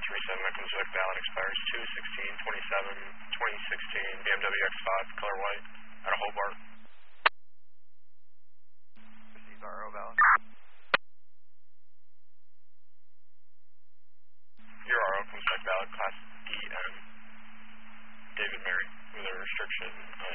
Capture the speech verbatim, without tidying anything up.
three seven, that comes back valid, expires two sixteen twenty-seven, twenty sixteen, B M W X five, color white, out of Hobart. Receive R O valid. Your R O comes back valid, class D N, David Mary, with a restriction